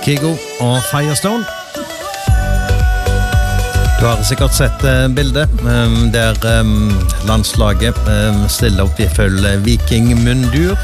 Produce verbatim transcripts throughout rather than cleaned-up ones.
Kygo og Firestone. Du har sikkert sett bildet der landslaget stiller opp i full vikingmundur.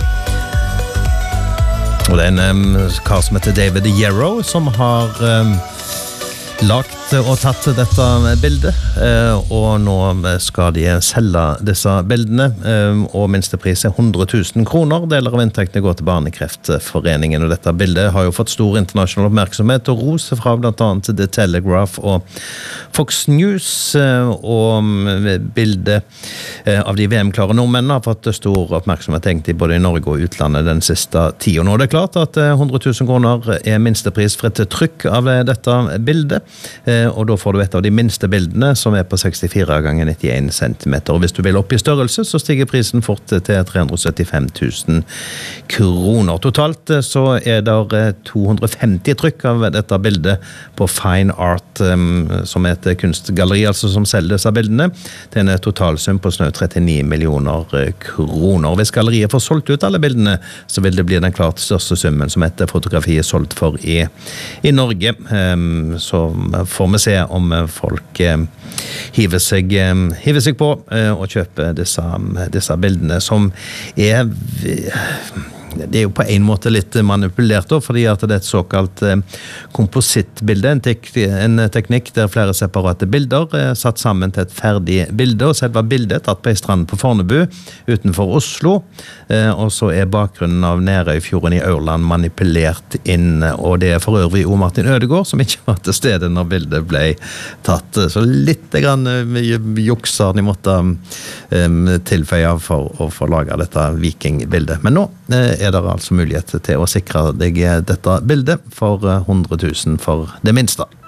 Og det er en kar som heter David Yarrow som har lagt og tatt dette bildet, og nå skal de selge disse bildene, og minstepris er hundre tusen kroner. Deler av inntektene går til Barnekreftforeningen, og dette bildet har jo fått stor internasjonal oppmerksomhet og ros fra blant annet The Telegraph og Fox News, og bildet av de V M-klare nordmennene har fått stor oppmerksomhet egentlig både i Norge og utlandet den siste tiden. Og det er klart at hundre tusen kroner er minstepris for et trykk av dette bildet, og da får du et av de minste bildene som er på sekstifire ganger nittien centimeter. Og hvis du vil opp i størrelse, så stiger prisen fort til tre hundre og syttifem tusen kroner. Totalt så er det to hundre og femti trykk av dette bildet på Fine Art, som er et kunstgalleri, altså som selger disse bildene, til en totalsum på snø trettini millioner kroner. Hvis galleriet får solgt ut alle bildene, så vil det bli den klart største summen som et fotografi er solgt for i, i Norge. Så får vi se om folk hiver seg, hiver seg på og kjøper disse, disse bildene som er... Det er jo på en måte litt manipulert da, fordi at det er et såkalt komposittbilde, en, tek en teknikk der flere separate bilder er satt sammen til et ferdig bilde, og selve bildet er tatt på en strand på Fornebu utenfor Oslo, og så er bakgrunnen av Nærøyfjorden i Ørland manipulert inn, og det er for øvrig O. Martin Ødegård som ikke var til stede når bildet ble tatt, så litt grann jukser de måtte tilføye for å få laget dette vikingbildet. Men nå er det altså mulighet til å sikre deg dette bildet for hundre tusen for det minste.